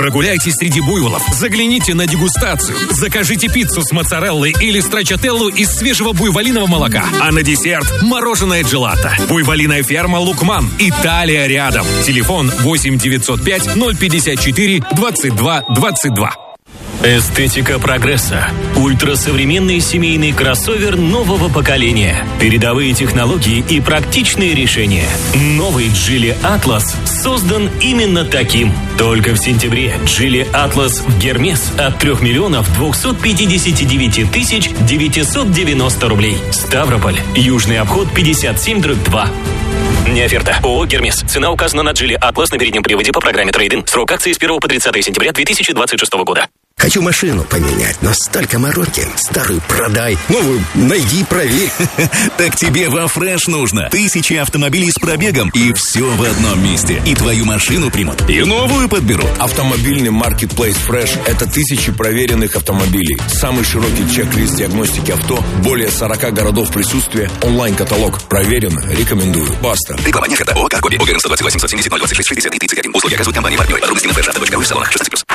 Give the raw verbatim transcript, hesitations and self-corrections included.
Прогуляйтесь среди буйволов, загляните на дегустацию, закажите пиццу с моцареллой или страчателлу из свежего буйволиного молока. А на десерт – мороженое джелато. Буйволиная ферма «Лукман». Италия рядом. Телефон восемь девятьсот пять ноль пятьдесят четыре двадцать два двадцать два. Эстетика прогресса. Ультрасовременный семейный кроссовер нового поколения. Передовые технологии и практичные решения. Новый Geely Atlas создан именно таким. Только в сентябре Geely Atlas в Гермес от трех миллионов двухсот пятидесяти девяти тысяч девятисот девяносто рублей. Ставрополь. Южный обход пятьдесят семь дробь два. Не оферта. ООО «Гермес». Цена указана на Geely Atlas на переднем приводе по программе трейд-ин. Срок акции с первого по тридцатое сентября две тысячи двадцать шестого года. Хочу машину поменять, но столько мороки. Старую продай, новую найди, проверь. Так тебе во Фреш нужно. Тысячи автомобилей с пробегом, и все в одном месте. И твою машину примут, и новую подберут. Автомобильный маркетплейс Фреш – это тысячи проверенных автомобилей. Самый широкий чек-лист диагностики авто, более сорока городов присутствия, онлайн-каталог. Проверено, рекомендую. Баста. Реклама не оферта. ООО «Каргоби». ОГРН сто двадцать восемь сто семьдесят ноль двадцать шесть шестьдесят и тридцать один. Услуги оказывают компании партнеры. Подробности на фреш авто точка ру в салонах шестнадцать плюс.